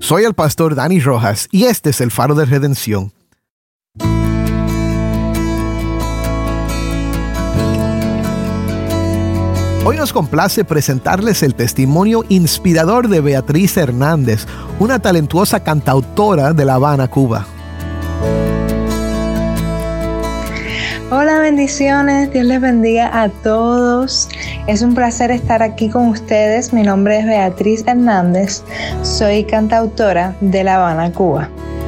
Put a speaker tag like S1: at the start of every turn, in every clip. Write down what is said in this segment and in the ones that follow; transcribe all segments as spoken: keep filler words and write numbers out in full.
S1: Soy el pastor Dani Rojas y este es el Faro de Redención. Hoy nos complace presentarles el testimonio inspirador de Beatriz Hernández, una talentuosa cantautora de La Habana, Cuba.
S2: Hola, bendiciones, Dios les bendiga a todos. Es un placer estar aquí con ustedes. Mi nombre es Beatriz Hernández, soy cantautora de La Habana, Cuba.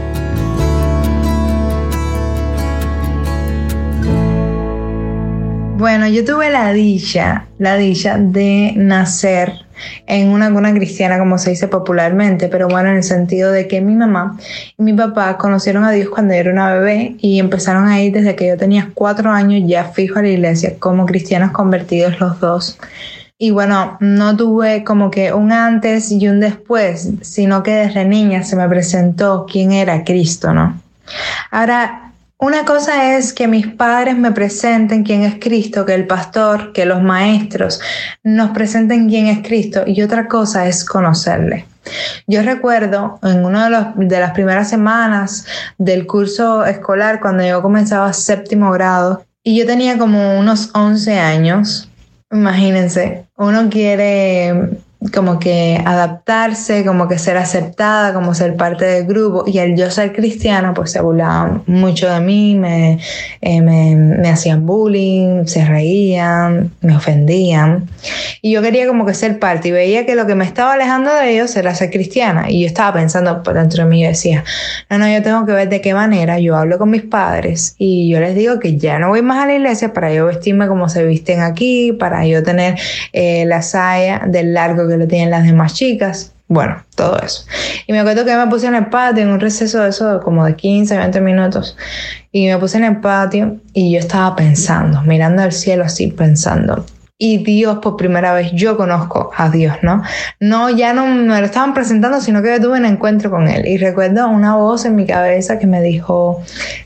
S2: Bueno, yo tuve la dicha, la dicha de nacer en una cuna cristiana, como se dice popularmente, pero bueno, en el sentido de que mi mamá y mi papá conocieron a Dios cuando yo era una bebé y empezaron a ir desde que yo tenía cuatro años ya fijo a la iglesia, como cristianos convertidos los dos. Y bueno, no tuve como que un antes y un después, sino que desde niña se me presentó quién era Cristo, ¿no? Ahora, una cosa es que mis padres me presenten quién es Cristo, que el pastor, que los maestros nos presenten quién es Cristo, y otra cosa es conocerle. Yo recuerdo en una de, los, de las primeras semanas del curso escolar, cuando yo comenzaba séptimo grado, y yo tenía como unos once años, imagínense, uno quiere como que adaptarse, como que ser aceptada, como ser parte del grupo, y al yo ser cristiana pues se burlaban mucho de mí, me, eh, me, me hacían bullying, se reían, me ofendían, y yo quería como que ser parte, y veía que lo que me estaba alejando de ellos era ser cristiana, y yo estaba pensando por dentro de mí, yo decía, no, no, yo tengo que ver de qué manera yo hablo con mis padres, y yo les digo que ya no voy más a la iglesia para yo vestirme como se visten aquí, para yo tener eh, la saya del largo que lo tienen las demás chicas, bueno, todo eso. Y me acuerdo que me puse en el patio, en un receso de eso como de quince, veinte minutos, y me puse en el patio y yo estaba pensando, mirando al cielo así, pensando, y Dios, por primera vez yo conozco a Dios, ¿no? No, ya no me lo estaban presentando, sino que yo tuve un encuentro con Él. Y recuerdo una voz en mi cabeza que me dijo,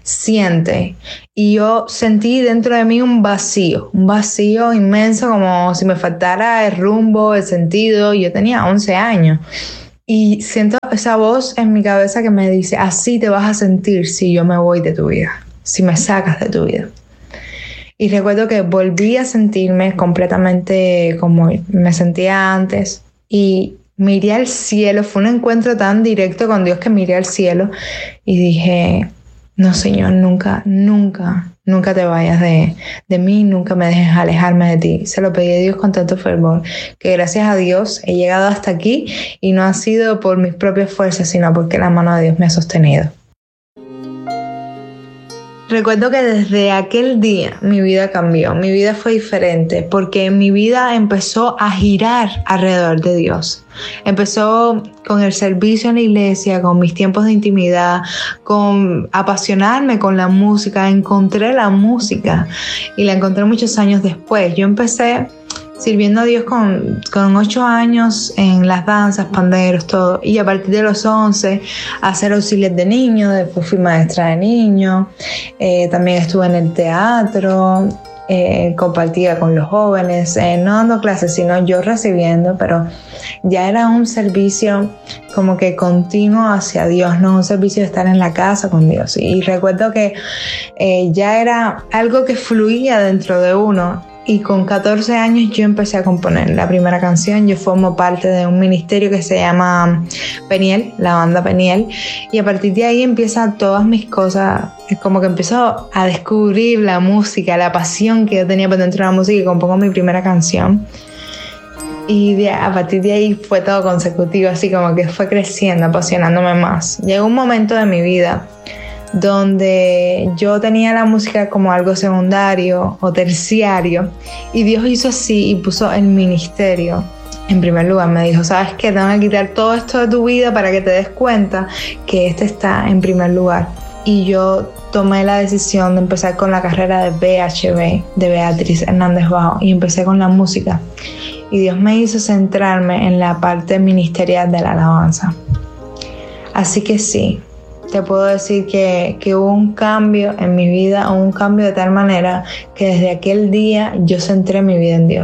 S2: siente. Y yo sentí dentro de mí un vacío, un vacío inmenso, como si me faltara el rumbo, el sentido. Yo tenía once años. Y siento esa voz en mi cabeza que me dice, así te vas a sentir si yo me voy de tu vida, si me sacas de tu vida. Y recuerdo que volví a sentirme completamente como me sentía antes y miré al cielo. Fue un encuentro tan directo con Dios que miré al cielo y dije, no, Señor, nunca, nunca, nunca te vayas de, de mí, nunca me dejes alejarme de ti. Se lo pedí a Dios con tanto fervor que gracias a Dios he llegado hasta aquí y no ha sido por mis propias fuerzas, sino porque la mano de Dios me ha sostenido. Recuerdo que desde aquel día mi vida cambió, mi vida fue diferente porque mi vida empezó a girar alrededor de Dios. Empezó con el servicio en la iglesia, con mis tiempos de intimidad, con apasionarme con la música. Encontré la música y la encontré muchos años después. Yo empecé sirviendo a Dios con, con ocho años en las danzas, panderos, todo. Y a partir de los once, a hacer auxiliar de niños, después fui maestra de niños. Eh, también estuve en el teatro, eh, compartía con los jóvenes, eh, no dando clases, sino yo recibiendo, pero ya era un servicio como que continuo hacia Dios, no un servicio de estar en la casa con Dios. Y recuerdo que eh, ya era algo que fluía dentro de uno. Y con catorce años yo empecé a componer la primera canción. Yo formo parte de un ministerio que se llama Peniel, la banda Peniel. Y a partir de ahí empiezan todas mis cosas. Es como que empiezo a descubrir la música, la pasión que yo tenía por dentro de la música y compongo mi primera canción. Y de, a partir de ahí fue todo consecutivo, así como que fue creciendo, apasionándome más. Llegó un momento de mi vida donde yo tenía la música como algo secundario o terciario y Dios hizo así y puso el ministerio en primer lugar. Me dijo, ¿sabes qué? Tengo que quitar todo esto de tu vida para que te des cuenta que este está en primer lugar. Y yo tomé la decisión de empezar con la carrera de B H B, de Beatriz Hernández Bajo, y empecé con la música. Y Dios me hizo centrarme en la parte ministerial de la alabanza. Así que sí, te puedo decir que, que hubo un cambio en mi vida, un cambio de tal manera que desde aquel día yo centré mi vida en Dios.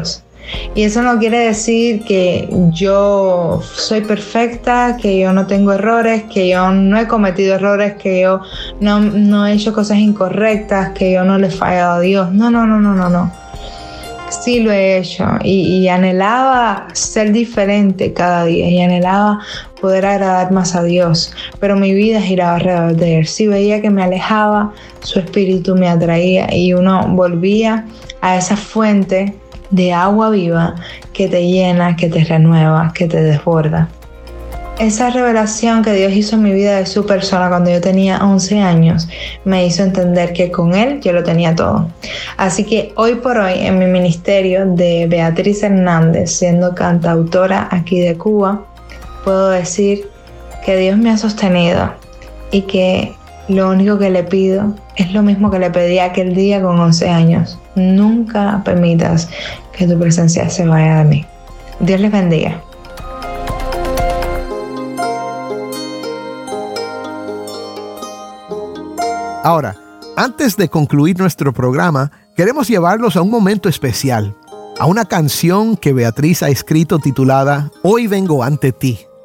S2: Y eso no quiere decir que yo soy perfecta, que yo no tengo errores, que yo no he cometido errores, que yo no, no he hecho cosas incorrectas, que yo no le he fallado a Dios. No, no, no, no, no, no. Sí lo he hecho y, y anhelaba ser diferente cada día y anhelaba poder agradar más a Dios, pero mi vida giraba alrededor de Él. Si veía que me alejaba, su espíritu me atraía y uno volvía a esa fuente de agua viva que te llena, que te renueva, que te desborda. Esa revelación que Dios hizo en mi vida de su persona cuando yo tenía once años me hizo entender que con Él yo lo tenía todo. Así que hoy por hoy en mi ministerio de Beatriz Hernández, siendo cantautora aquí de Cuba, puedo decir que Dios me ha sostenido y que lo único que le pido es lo mismo que le pedí aquel día con once años. Nunca permitas que tu presencia se vaya de mí. Dios les bendiga.
S1: Ahora, antes de concluir nuestro programa, queremos llevarlos a un momento especial, a una canción que Beatriz ha escrito titulada Hoy vengo ante ti.